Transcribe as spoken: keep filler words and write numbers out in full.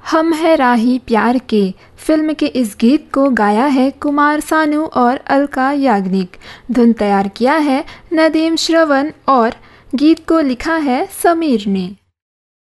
हम है राही प्यार के फिल्म के इस गीत को गाया है कुमार सानू और अलका याग्निक। धुन तैयार किया है नदीम श्रवण और गीत को लिखा है समीर ने।